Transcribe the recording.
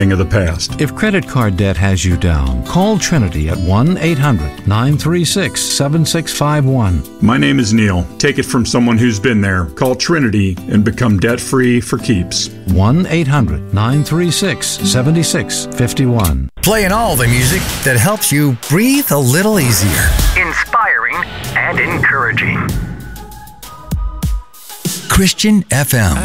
of the past. If credit card debt has you down, call Trinity at 1-800-936-7651. My name is Neil. Take it from someone who's been there. Call Trinity and become debt-free for keeps. 1-800-936-7651. Playing all the music that helps you breathe a little easier. Inspiring and encouraging. Christian FM.